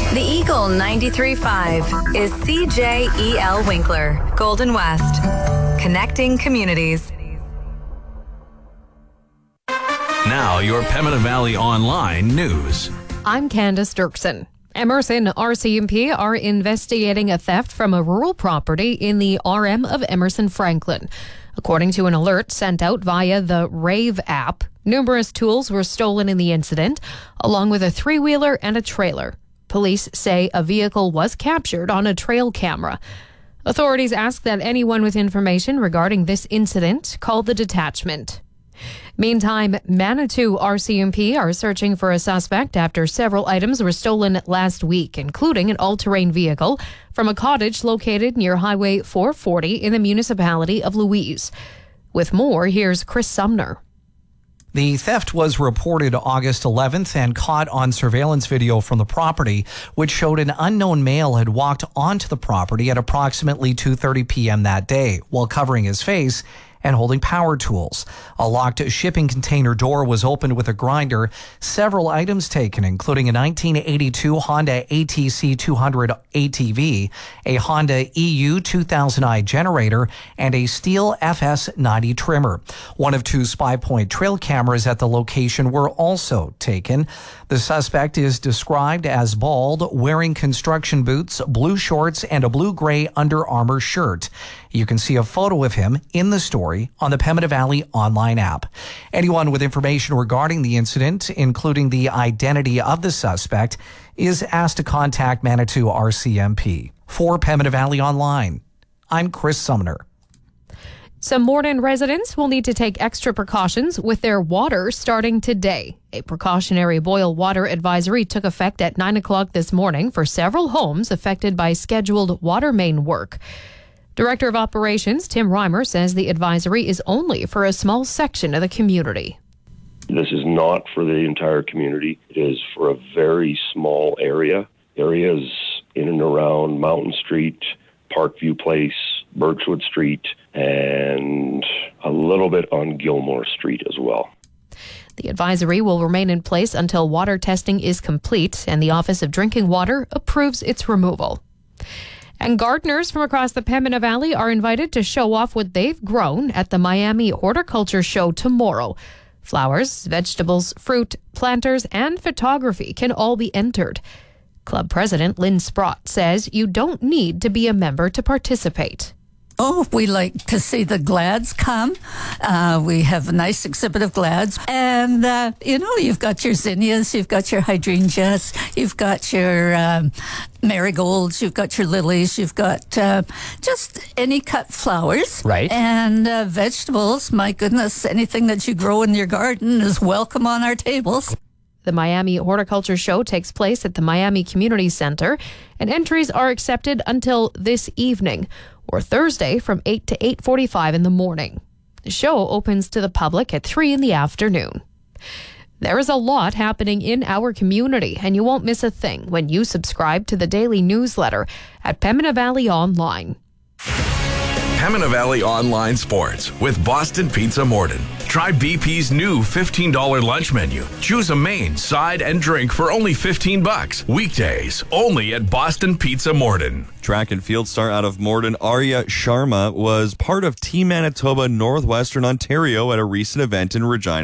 The Eagle 93.5 is CJEL Winkler, Golden West, connecting communities. Now, your Pembina Valley Online news. I'm Candace Dirksen. Emerson RCMP are investigating a theft from a rural property in the RM of Emerson Franklin. According to an alert sent out via the Rave app, numerous tools were stolen in the incident, along with a three-wheeler and a trailer. Police say a vehicle was captured on a trail camera. Authorities ask that anyone with information regarding this incident call the detachment. Meantime, Manitou RCMP are searching for a suspect after several items were stolen last week, including an all-terrain vehicle from a cottage located near Highway 440 in the municipality of Louise. With more, here's Chris Sumner. The theft was reported August 11th and caught on surveillance video from the property, which showed an unknown male had walked onto the property at approximately 2:30 p.m. that day while covering his face and holding power tools. A locked shipping container door was opened with a grinder. Several items taken, including a 1982 Honda ATC 200 ATV, a Honda EU 2000i generator, and a Stihl FS90 trimmer. One of two Spy Point trail cameras at the location were also taken. The suspect is described as bald, wearing construction boots, blue shorts, and a blue-gray Under Armour shirt. You can see a photo of him in the story on the Pembina Valley online app. Anyone with information regarding the incident, including the identity of the suspect, is asked to contact Manitou RCMP. For Pembina Valley Online, I'm Chris Sumner. Some Morden residents will need to take extra precautions with their water starting today. A precautionary boil water advisory took effect at 9 o'clock this morning for several homes affected by scheduled water main work. Director of Operations Tim Reimer says the advisory is only for a small section of the community. This is not for the entire community. It is for a very small area. Areas in and around Mountain Street, Parkview Place, Birchwood Street, and a little bit on Gilmore Street as well. The advisory will remain in place until water testing is complete and the Office of Drinking Water approves its removal. And gardeners from across the Pembina Valley are invited to show off what they've grown at the Miami Horticulture Show tomorrow. Flowers, vegetables, fruit, planters, and photography can all be entered. Club President Lynn Sprott says you don't need to be a member to participate. Oh, we like to see the glads come. We have a nice exhibit of glads. And, you've got your zinnias, you've got your hydrangeas, you've got your marigolds, you've got your lilies, you've got just any cut flowers. Right. And vegetables. My goodness, anything that you grow in your garden is welcome on our tables. The Miami Horticulture Show takes place at the Miami Community Center, and entries are accepted until this evening, or Thursday from 8 to 8:45 in the morning. The show opens to the public at 3 in the afternoon. There is a lot happening in our community, and you won't miss a thing when you subscribe to the daily newsletter at Pembina Valley Online. Pembina Valley Online Sports with Boston Pizza Morden. Try BP's new $15 lunch menu. Choose a main, side, and drink for only $15. Weekdays, only at Boston Pizza Morden. Track and field star out of Morden, Arya Sharma, was part of Team Manitoba Northwestern Ontario at a recent event in Regina.